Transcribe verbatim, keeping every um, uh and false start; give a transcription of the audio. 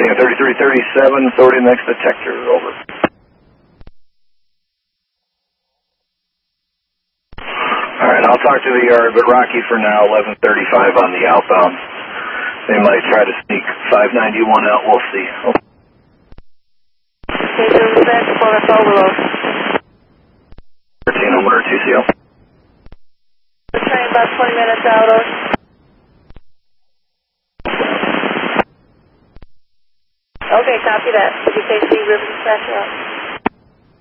Seeing thirty-three thirty-seven, authority next detector, over. Alright, I'll talk to the yard, but Rocky for now, eleven thirty-five on the outbound. They might try to sneak five ninety-one out, we'll see. Oh. Okay, do the back for us overload. thirteen over T C L. The train about twenty minutes out of. Okay, copy that. Did you say three River Dispatch out?